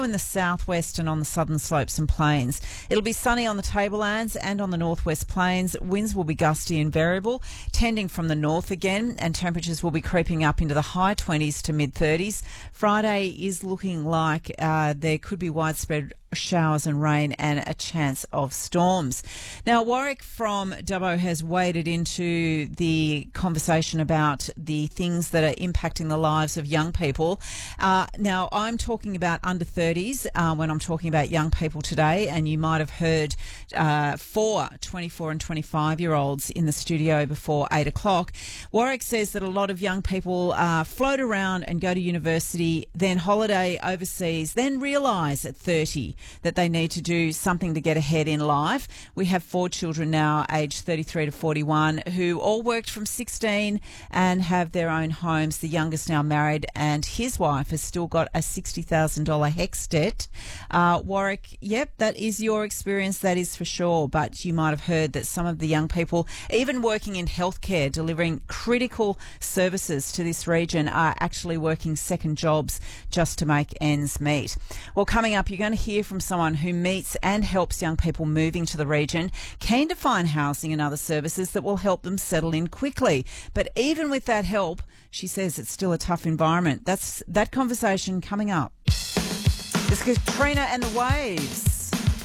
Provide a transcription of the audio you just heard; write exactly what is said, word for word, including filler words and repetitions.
in the southwest and on the southern slopes and plains. It'll be sunny on the tablelands and on the northwest plains. Winds will be gusty and variable, tending from the north again, and temperatures will be creeping up into the high twenties to mid thirties. Friday is looking like uh, there could be widespread showers and rain and a chance of storms. Now, Warwick from Dubbo has waded into the conversation about the things that are impacting the lives of young people. Uh, now, I'm talking about under thirties uh, when I'm talking about young people today, and you might have heard uh, four twenty-four and twenty-five-year-olds in the studio before eight o'clock. Warwick says that a lot of young people uh, float around and go to university, then holiday overseas, then realise at thirty that they need to do something to get ahead in life. We have four children now, aged thirty-three to forty-one, who all worked from sixteen and have their own homes. The youngest now married, and his wife has still got a sixty thousand dollars HECS debt. Uh, Warwick, yep, that is your experience, that is for sure. But you might have heard that some of the young people, even working in healthcare, delivering critical services to this region, are actually working second jobs just to make ends meet. Well, coming up, you're going to hear from someone who meets and helps young people moving to the region, keen to find housing and other services that will help them settle in quickly. But even with that help, she says it's still a tough environment. That's that conversation coming up. It's Katrina and the Waves.